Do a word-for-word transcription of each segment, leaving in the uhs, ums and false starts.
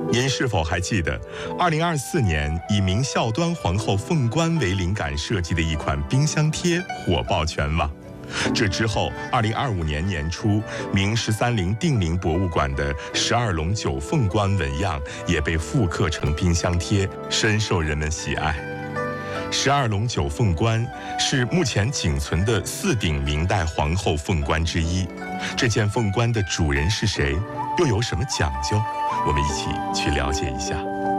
您是否还记得，二零二四年以明孝端皇后凤冠为灵感设计的一款冰箱贴火爆全网？这之后，二零二五年年初，明十三陵定陵博物馆的十二龙九凤冠纹样也被复刻成冰箱贴，深受人们喜爱。十二龙九凤冠是目前仅存的四顶明代皇后凤冠之一。这件凤冠的主人是谁，又有什么讲究？我们一起去了解一下。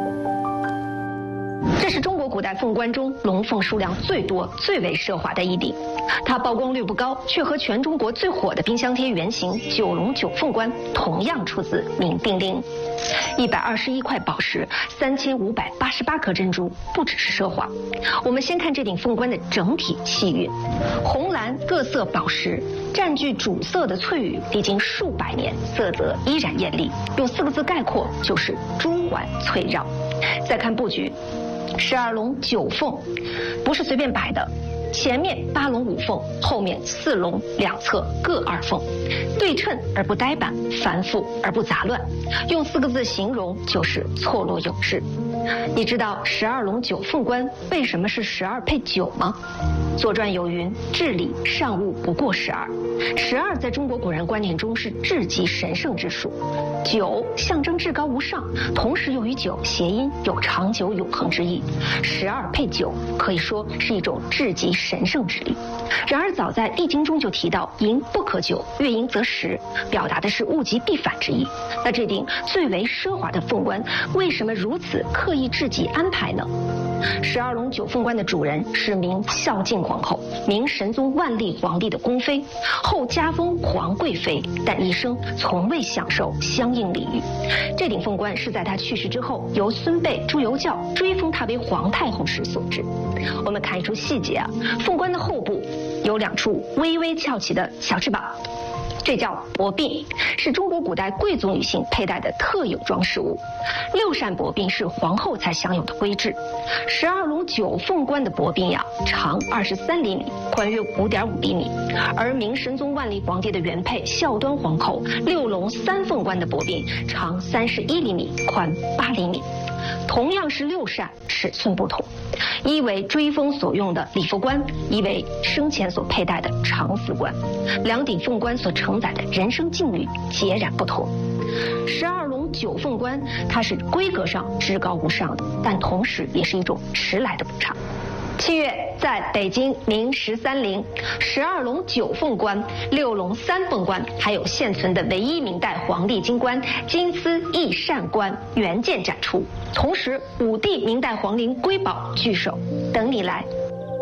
这是中国古代凤冠中龙凤数量最多、最为奢华的一顶。它曝光率不高，却和全中国最火的冰箱贴原型九龙九凤冠同样出自明定陵。一百二十一块宝石，三千五百八十八颗珍珠，不只是奢华。我们先看这顶凤冠的整体气韵，红蓝各色宝石占据主色的翠羽，历经数百年，色泽依然艳丽。用四个字概括，就是珠婉翠绕。再看布局，十二龙九凤不是随便摆的。前面八龙五凤，后面四龙两侧各二凤，对称而不呆板，繁复而不杂乱。用四个字形容就是错落有致。你知道十二龙九凤冠为什么是十二配九吗？《左传》有云：“至理上物不过十二。”十二在中国古人观念中是至极神圣之数，九象征至高无上，同时又与九谐音，有长久永恒之意。十二配九可以说是一种至极神圣之力。然而早在《易经》中就提到盈不可久，月盈则食，表达的是物极必反之意。那这顶最为奢华的凤冠为什么如此刻意至极安排呢？十二龙九凤冠的主人是明孝敬皇后，明神宗万历皇帝的宫妃，后加封皇贵妃，但一生从未享受相应礼遇。这顶凤冠是在她去世之后，由孙辈朱由校追封她为皇太后时所制。我们看一处细节啊，凤冠的后部有两处微微翘起的小翅膀，这叫薄鬓，是中国古代贵族女性佩戴的特有装饰物。六扇薄鬓是皇后才享有的规制。十二龙九凤冠的薄鬓呀，长二十三厘米，宽约五点五厘米。而明神宗万历皇帝的原配孝端皇后六龙三凤冠的薄鬓长三十一厘米，宽八厘米。同样是六扇，尺寸不同，一为追封所用的礼服冠，一为生前所佩戴的长丝冠。两顶凤冠所承载的人生境遇截然不同。十二龙九凤冠，它是规格上至高无上的，但同时也是一种迟来的补偿。七月，在北京明十三陵，十二龙九凤冠、六龙三凤冠，还有现存的唯一明代皇帝金冠金丝翼扇冠原件展出，同时五帝明代皇陵瑰宝聚首，等你来。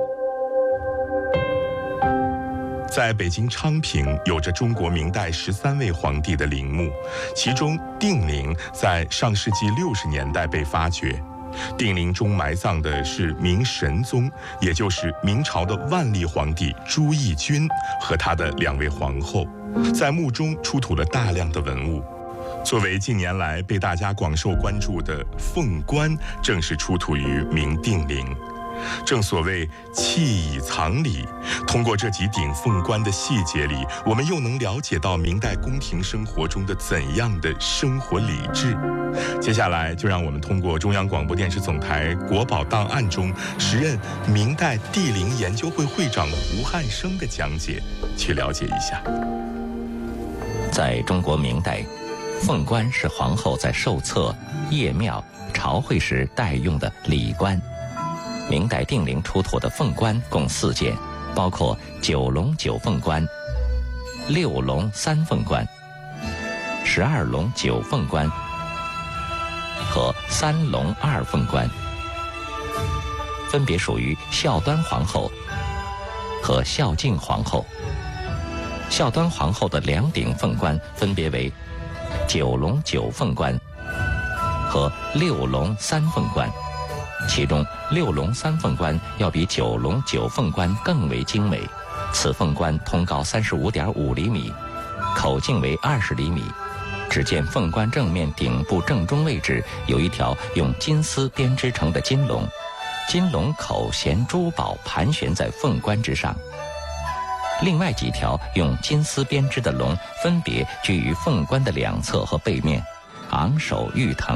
在北京昌平有着中国明代十三位皇帝的陵墓，其中定陵在上世纪六十年代被发掘。定陵中埋葬的是明神宗，也就是明朝的万历皇帝朱翊钧和他的两位皇后。在墓中出土了大量的文物，作为近年来被大家广受关注的凤冠，正是出土于明定陵。正所谓器以藏礼，通过这几顶凤冠的细节里，我们又能了解到明代宫廷生活中的怎样的生活礼制。接下来就让我们通过中央广播电视总台国宝档案中时任明代帝陵研究会会长胡汉生的讲解，去了解一下。 在中国明代，凤冠是皇后在受册、谒庙、朝会时戴用的礼冠。明代定陵出土的凤冠共四件，包括九龙九凤冠、六龙三凤冠、十二龙九凤冠和三龙二凤冠，分别属于孝端皇后和孝敬皇后。孝端皇后的两顶凤冠分别为九龙九凤冠和六龙三凤冠。其中六龙三凤冠要比九龙九凤冠更为精美，此凤冠通高三十五点五厘米，口径为二十厘米。只见凤冠正面顶部正中位置有一条用金丝编织成的金龙，金龙口衔珠宝盘旋在凤冠之上。另外几条用金丝编织的龙分别居于凤冠的两侧和背面，昂首欲腾。